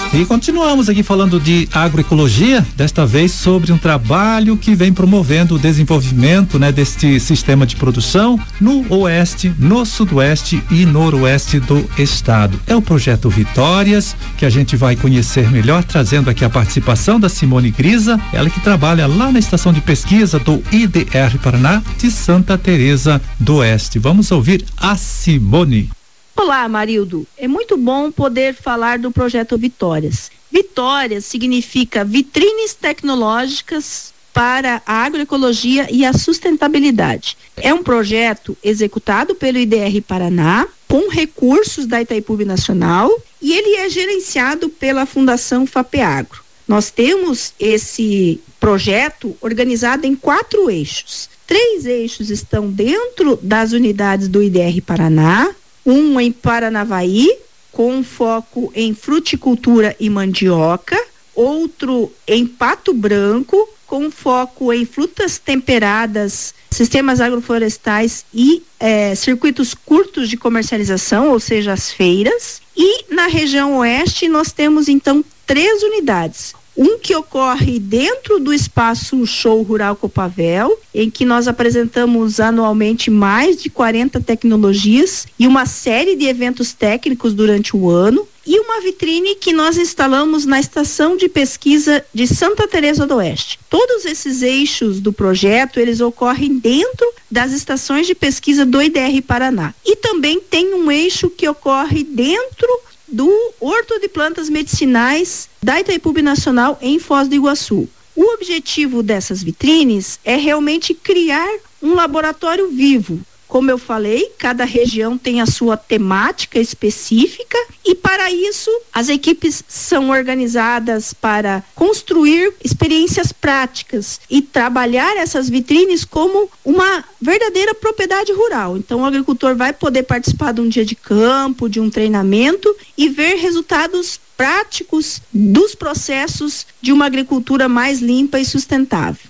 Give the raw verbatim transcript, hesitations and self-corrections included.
E continuamos aqui falando de agroecologia, desta vez sobre um trabalho que vem promovendo o desenvolvimento, né, deste sistema de produção no oeste, no sudoeste e noroeste do estado. É o projeto Vitórias, que a gente vai conhecer melhor, trazendo aqui a participação da Simone Grisa, ela que trabalha lá na estação de pesquisa do I D R Paraná de Santa Teresa do Oeste. Vamos ouvir a Simone. Olá, Marildo. É muito bom poder falar do projeto Vitórias. Vitórias significa vitrines tecnológicas para a agroecologia e a sustentabilidade. É um projeto executado pelo I D R Paraná, com recursos da Itaipu Binacional, e ele é gerenciado pela Fundação FAPEAGRO. Nós temos esse projeto organizado em quatro eixos. Três eixos estão dentro das unidades do I D R Paraná, um em Paranavaí, com foco em fruticultura e mandioca, outro em Pato Branco, com foco em frutas temperadas, sistemas agroflorestais e eh, circuitos curtos de comercialização, ou seja, as feiras. E na região oeste nós temos então três unidades. Um que ocorre dentro do espaço Show Rural Copavel, em que nós apresentamos anualmente mais de quarenta tecnologias e uma série de eventos técnicos durante o ano, e uma vitrine que nós instalamos na estação de pesquisa de Santa Teresa do Oeste. Todos esses eixos do projeto, eles ocorrem dentro das estações de pesquisa do I D R Paraná. E também tem um eixo que ocorre dentro do Horto de Plantas Medicinais da Itaipu Binacional em Foz do Iguaçu. O objetivo dessas vitrines é realmente criar um laboratório vivo. Como eu falei, cada região tem a sua temática específica e para isso as equipes são organizadas para construir experiências práticas e trabalhar essas vitrines como uma verdadeira propriedade rural. Então o agricultor vai poder participar de um dia de campo, de um treinamento e ver resultados práticos dos processos de uma agricultura mais limpa e sustentável.